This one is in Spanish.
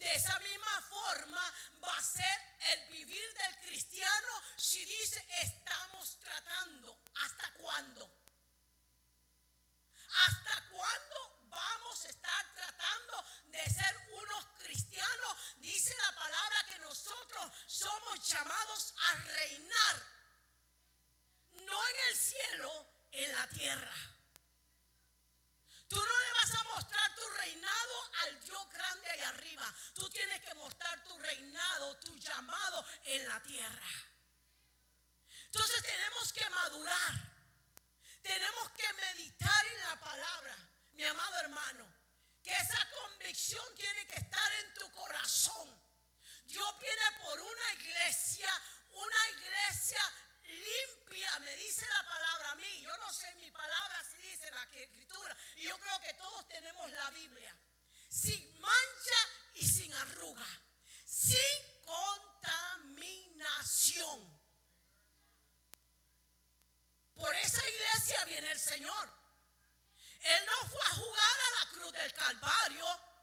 De esa misma forma va a ser el vivir del cristiano si dice estamos tratando. ¿Hasta cuándo? ¿Hasta cuándo vamos a estar tratando de ser unos cristianos? Dice la palabra que nosotros somos llamados a reinar, no en el cielo, en la tierra. Tú no le vas a mostrar tu reinado al Dios grande ahí arriba. Tú tienes que mostrar tu reinado, tu llamado en la tierra. Entonces tenemos que madurar. Tenemos que meditar en la palabra, mi amado hermano. Que esa convicción tiene que estar en tu corazón. Dios viene por una iglesia limpia, me dice la palabra a mí. Yo no sé, mi palabra sí dice la escritura. Y yo creo que todos tenemos la Biblia. Sin mancha y sin arruga. Sin contaminación. Por esa iglesia viene el Señor. Él no fue a jugar a la cruz del Calvario.